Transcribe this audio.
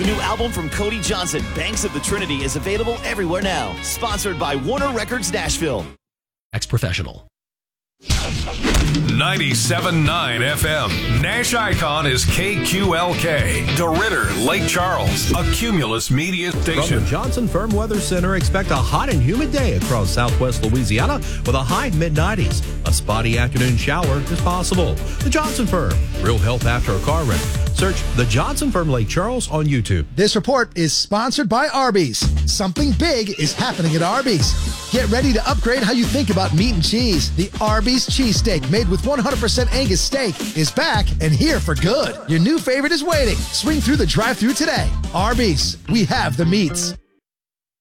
The new album from Cody Johnson, Banks of the Trinity, is available everywhere now. Sponsored by Warner Records Nashville. Ex-professional. 97.9 FM. Nash Icon is KQLK. DeRidder, Lake Charles, a Cumulus Media station. From the Johnson Firm Weather Center, expect a hot and humid day across southwest Louisiana with a high mid-90s. A spotty afternoon shower is possible. The Johnson Firm, real help after a car wreck. Search The Johnson Firm Lake Charles on YouTube. This report is sponsored by Arby's. Something big is happening at Arby's. Get ready to upgrade how you think about meat and cheese. The Arby's cheesesteak, made with 100% Angus steak, is back and here for good. Your new favorite is waiting. Swing through the drive-thru today. Arby's, we have the meats.